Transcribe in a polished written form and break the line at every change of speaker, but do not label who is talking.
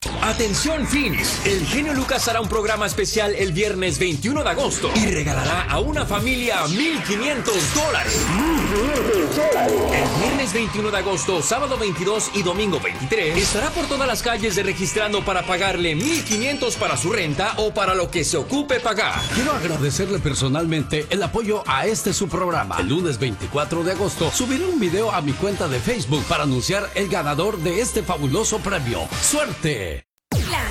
Atención Phoenix, el genio Lucas hará un programa especial el viernes 21 de agosto y regalará a una familia $1,500. El viernes 21 de agosto, sábado 22 y domingo 23 estará por todas las calles registrando para pagarle $1,500 para su renta o para lo que se ocupe pagar.
Quiero agradecerle personalmente el apoyo a su programa. El lunes 24 de agosto subiré un video a mi cuenta de Facebook para anunciar el ganador de este fabuloso premio. ¡Suerte!